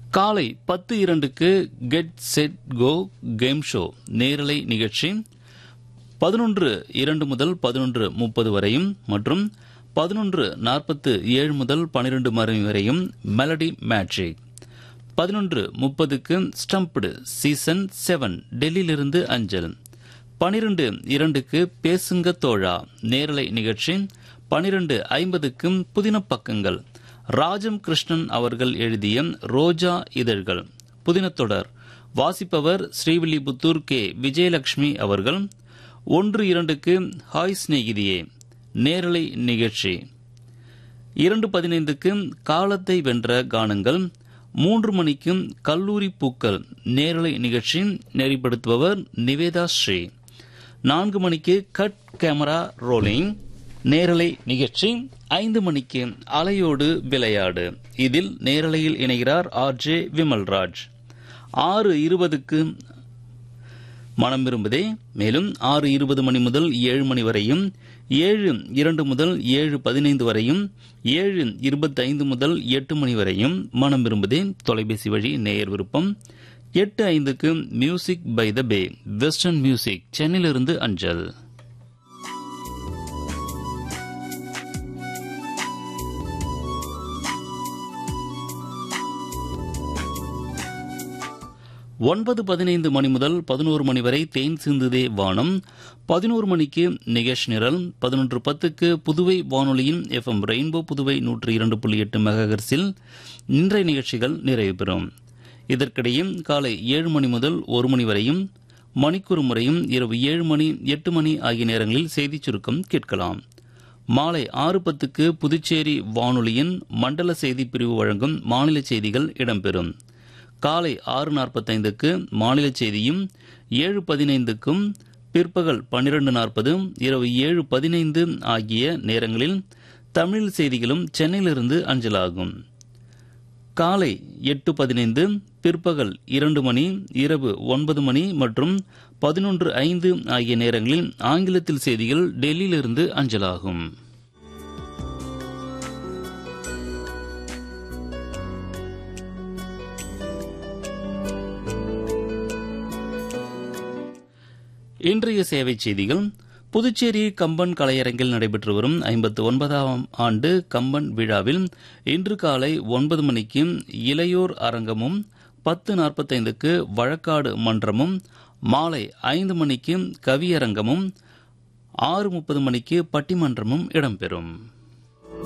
காலை 10:02க்கு get set go game show நேரலை நிகழ்ச்சி 11:02 முதல் 11:30 வரையும் மற்றும் 11:47 முதல் 12 மணி வரையும் மெலடி மேஜிக். 11:30க்கு ஸ்டம்ப்டு சீசன் 7 டெல்லியிலிருந்து அஞ்சல். 12:02க்கு பேசுங்க தோழா நேரலை நிகழ்ச்சி. 12:50க்கு புதின பக்கங்கள் ராஜம் கிருஷ்ணன் அவர்கள் எழுதிய ரோஜா இதழ்கள் புதினத்தொடர் வாசிப்பவர் ஸ்ரீவில்லிபுத்தூர் கே. விஜயலட்சுமி அவர்கள். 1:02க்கு ஹாய் சிநேகிதியே நேரலை நிகழ்ச்சி. 2:15க்கு காலத்தை வென்ற கானங்கள். 3 மணிக்கு கல்லூரி பூக்கள் நேரலை நிகழ்ச்சி நெறிப்படுத்துபவர் நிவேதா ஸ்ரீ. 4 மணிக்கு கட் கேமரா ரோலிங் நேரலை நிகழ்ச்சி. 5 மணிக்கு அலையோடு விளையாடு. இதில் நேரலையில் இணைகிறார் RJ விமல்ராஜ். 6:20க்கு மனம் விரும்புதே. மேலும் 6:20 மணி முதல் 7 மணி வரையும், 7:02 முதல் 7:15 வரையும், 7:25 முதல் 8 மணி வரையும் மனம் விரும்புதே தொலைபேசி வழி நேயர் விருப்பம். 8:05க்கு music by the pay western music சென்னையிலிருந்து அஞ்சல். ஒன்பது 15 மணி முதல் 11 மணி வரை தேன் சிந்துதே வானம். 11 மணிக்கு நிகழ்ச்சி நிரல். 11:10க்கு புதுவை வானொலியின் FM ரெயின்போ புதுவை 102.8 மெகாஹெர்ட்ஸில் இன்றைய நிகழ்ச்சிகள் நிறைவு பெறும். இதற்கிடையே காலை 7 மணி முதல் 1 மணி வரையும், மணிக்கூறு முறையும் இரவு 7 மணி 8 மணி ஆகிய நேரங்களில் செய்திச் சுருக்கம் கேட்கலாம். மாலை 6:10க்கு புதுச்சேரி வானொலியின் மண்டல செய்திப் பிரிவு வழங்கும் மாநில செய்திகள் இடம்பெறும். காலை 6:45க்கு மாநில செய்தியும், 7:15க்கும் பிற்பகல் 12:40, இரவு 7:15 ஆகிய நேரங்களில் தமிழ் செய்திகளும் சென்னையிலிருந்து அஞ்சலாகும். காலை 8:15, பிற்பகல் 2 மணி, இரவு 9 மணி மற்றும் 11:05 ஆகிய நேரங்களில் ஆங்கிலத்தில் செய்திகள் டெல்லியிலிருந்து அஞ்சலாகும். இன்றைய சேவை செய்திகள். புதுச்சேரி கம்பன் கலையரங்கில் நடைபெற்று வரும் 59ஆம் ஆண்டு கம்பன் விழாவில் இன்று காலை 9 மணிக்கு இளையோர் அரங்கமும், 10:45க்கு வழக்காடு மன்றமும், மாலை 5 மணிக்கு கவியரங்கமும், 6:30 மணிக்கு பட்டிமன்றமும் இடம்பெறும்.